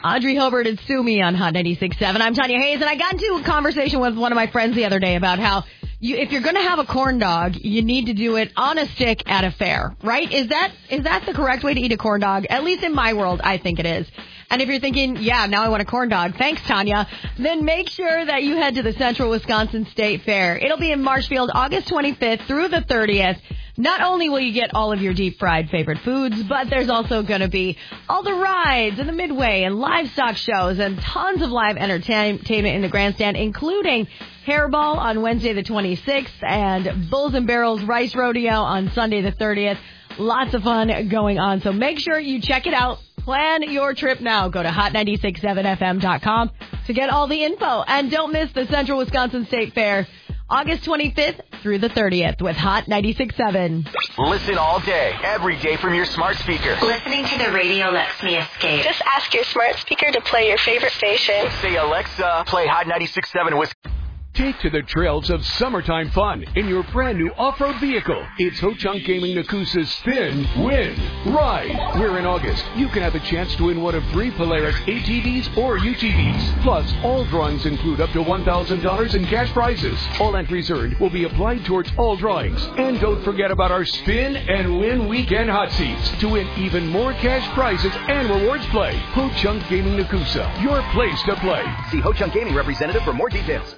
Audrey Hilbert and Sue Me on Hot 96.7. I'm Tanya Hayes, and I got into a conversation with one of my friends the other day about how if you're going to have a corn dog, you need to do it on a stick at a fair, right? Is that the correct way to eat a corn dog? At least in my world, I think it is. And if you're thinking, yeah, now I want a corn dog, thanks, Tanya, then make sure that you head to the Central Wisconsin State Fair. It'll be in Marshfield August 25th through the 30th. Not only will you get all of your deep-fried favorite foods, but there's also going to be all the rides and the midway and livestock shows and tons of live entertainment in the grandstand, including Hairball on Wednesday the 26th and Bulls and Barrels Rice Rodeo on Sunday the 30th. Lots of fun going on, so make sure you check it out. Plan your trip now. Go to hot967fm.com to get all the info. And don't miss the Central Wisconsin State Fair, August 25th through the 30th with Hot 96.7. Listen all day, every day from your smart speaker. Listening to the radio lets me escape. Just ask your smart speaker to play your favorite station. Say, Alexa, play Hot 96.7 with... Take to the trails of summertime fun in your brand new off-road vehicle. It's Ho-Chunk Gaming Nakusa's Spin, Win, Ride. Where in August, you can have a chance to win one of 3 Polaris ATVs or UTVs. Plus, all drawings include up to $1,000 in cash prizes. All entries earned will be applied towards all drawings. And don't forget about our Spin and Win Weekend Hot Seats to win even more cash prizes and rewards play. Ho-Chunk Gaming Nakusa, your place to play. See Ho-Chunk Gaming representative for more details.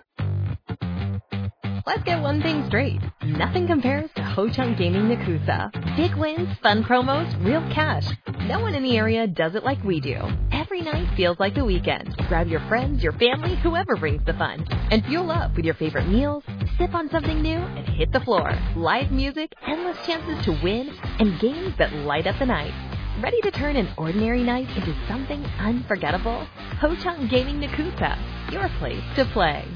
Let's get one thing straight. Nothing compares to Ho-Chunk Gaming Nakusa. Big wins, fun promos, real cash. No one in the area does it like we do. Every night feels like the weekend. Grab your friends, your family, whoever brings the fun. And fuel up with your favorite meals, sip on something new, and hit the floor. Live music, endless chances to win, and games that light up the night. Ready to turn an ordinary night into something unforgettable? Ho-Chunk Gaming Nakusa, your place to play.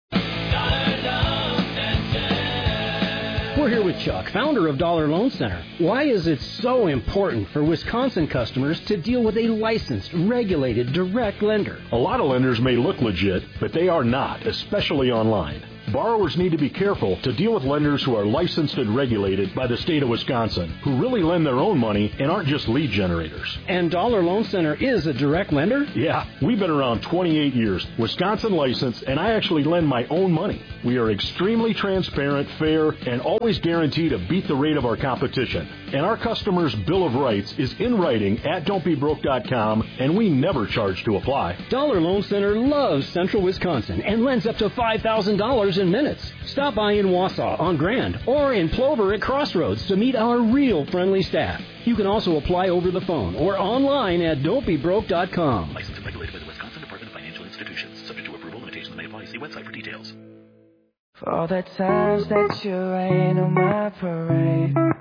We're here with Chuck, founder of Dollar Loan Center. Why is it so important for Wisconsin customers to deal with a licensed, regulated, direct lender? A lot of lenders may look legit, but they are not, especially online. Borrowers need to be careful to deal with lenders who are licensed and regulated by the state of Wisconsin, who really lend their own money and aren't just lead generators. And Dollar Loan Center is a direct lender? Yeah, we've been around 28 years, Wisconsin licensed, and I actually lend my own money. We are extremely transparent, fair, and always guarantee to beat the rate of our competition. And our customers' Bill of Rights is in writing at don'tbebroke.com, and we never charge to apply. Dollar Loan Center loves Central Wisconsin and lends up to $5,000 in minutes. Stop by in Wausau on Grand or in Plover at Crossroads to meet our real friendly staff. You can also apply over the phone or online at don'tbebroke.com. Licensed and regulated by the Wisconsin Department of Financial Institutions. Subject to approval, limitations may apply. See website for details. For all the times that you rain on my parade,